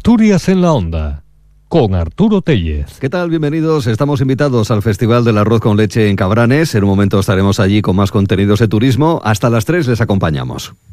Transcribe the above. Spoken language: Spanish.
Asturias en la Onda, con Arturo Tellez. ¿Qué tal? Bienvenidos. Estamos invitados al Festival del Arroz con Leche en Cabranes. En un momento estaremos allí con más contenidos de turismo. Hasta las 3 les acompañamos.